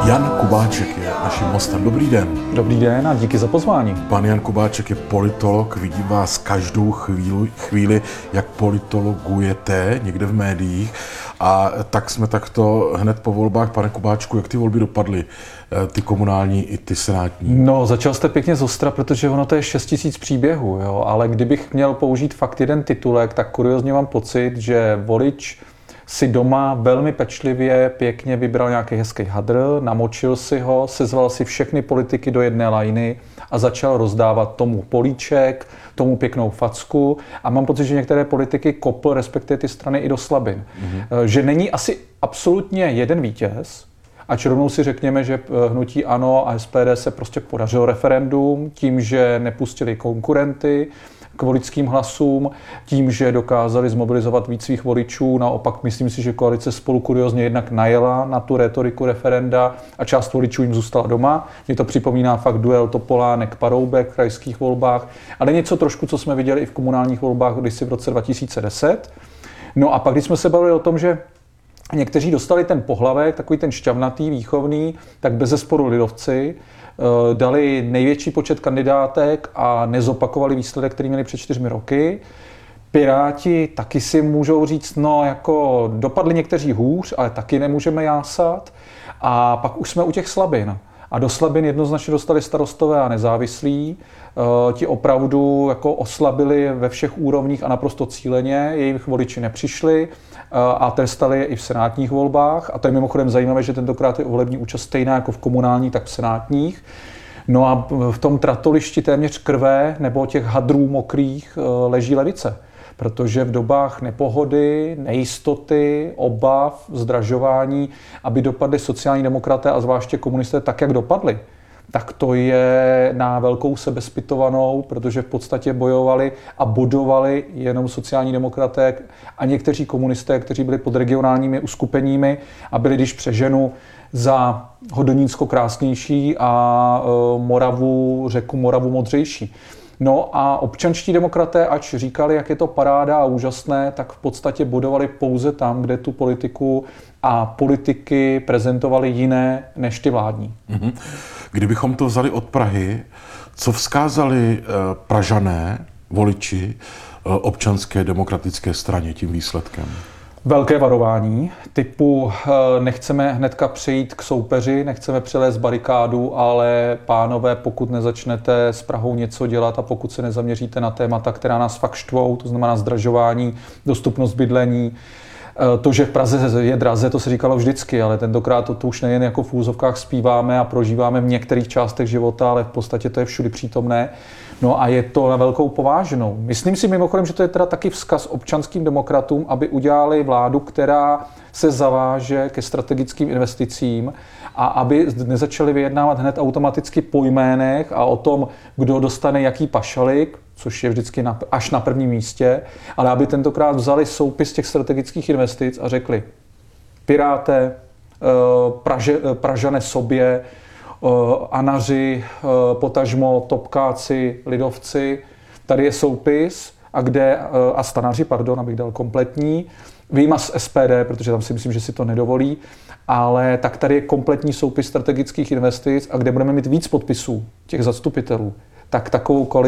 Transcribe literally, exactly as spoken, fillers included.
Jan Kubáček je naším hostem. Dobrý den. Dobrý den a díky za pozvání. Pan Jan Kubáček je politolog, vidím vás každou chvíli, chvíli jak politologujete někde v médiích. A tak jsme takto hned po volbách, pane Kubáčku, jak ty volby dopadly, ty komunální i ty senátní? No, začal jste pěkně zostra, protože ono to je šest tisíc příběhů, jo? Ale kdybych měl použít fakt jeden titulek, tak kuriozně mám pocit, že volič si doma velmi pečlivě, pěkně vybral nějaký hezký hadr, namočil si ho, sezval si všechny politiky do jedné lajny a začal rozdávat tomu políček, tomu pěknou facku a mám pocit, že některé politiky kopl, respektive ty strany i do slabin. Mm-hmm. Že není asi absolutně jeden vítěz, ač rovnou si řekněme, že hnutí ANO a S P D se prostě podařilo referendum tím, že nepustili konkurenty k voličským hlasům, tím, že dokázali zmobilizovat víc svých voličů. Naopak myslím si, že koalice Spolu kuriozně jednak najela na tu retoriku referenda a část voličů jim zůstala doma. Mně to připomíná fakt duel Topolánek-Paroubek v krajských volbách, ale něco trošku, co jsme viděli i v komunálních volbách kdysi v roce dva tisíce deset. No a pak, když jsme se bavili o tom, že někteří dostali ten pohlavek, takový ten šťavnatý, výchovný, tak bezesporu lidovci dali největší počet kandidátek a nezopakovali výsledek, který měli před čtyřmi roky. Piráti taky si můžou říct, no jako dopadli někteří hůř, ale taky nemůžeme jásat. A pak už jsme u těch slabin. A do slabin jednoznačně dostali Starostové a nezávislí. E, ti opravdu jako oslabili ve všech úrovních a naprosto cíleně. Jejich voliči nepřišli e, a trestali je i v senátních volbách. A to je mimochodem zajímavé, že tentokrát je volební účast stejná jako v komunálních, tak v senátních. No a v tom tratolišti téměř krve nebo těch hadrů mokrých e, leží levice. Protože v dobách nepohody, nejistoty, obav, zdražování, aby dopadli sociální demokraté a zvláště komunisté tak, jak dopadli, tak to je na velkou sebezpytovanou, protože v podstatě bojovali a bodovali jenom sociální demokraté a někteří komunisté, kteří byli pod regionálními uskupeními a byli, když přeženu, za Hodonínsko krásnější a e, Moravu, řeku Moravu modřejší. No a občanští demokraté, ač říkali, jak je to paráda a úžasné, tak v podstatě bodovali pouze tam, kde tu politiku a politiky prezentovali jiné než ty vládní. Mm-hmm. Kdybychom to vzali od Prahy, co vzkázali Pražané, voliči občanské demokratické straně tím výsledkem? Velké varování typu nechceme hnedka přejít k soupeři, nechceme přelézt barikádu, ale pánové, pokud nezačnete s Prahou něco dělat a pokud se nezaměříte na témata, která nás fakt štvou, to znamená zdražování, dostupnost bydlení, to, že v Praze je draze, to se říkalo vždycky, ale tentokrát to, to už nejen jako v úzovkách zpíváme a prožíváme v některých částech života, ale v podstatě to je všudy přítomné. No a je to na velkou povážnou. Myslím si mimochodem, že to je teda taky vzkaz občanským demokratům, aby udělali vládu, která se zaváže ke strategickým investicím a aby nezačali vyjednávat hned automaticky po jménech a o tom, kdo dostane jaký pašalik, což je vždycky na, až na prvním místě, ale aby tentokrát vzali soupis těch strategických investic a řekli Piráté, Praže, Pražané sobě, Anaři, potažmo, Topkáci, Lidovci. Tady je soupis a kde, a Stanaři, pardon, abych dal kompletní, vyjma z S P D, protože tam si myslím, že si to nedovolí, ale tak tady je kompletní soupis strategických investic a kde budeme mít víc podpisů těch zastupitelů, tak takovou koalici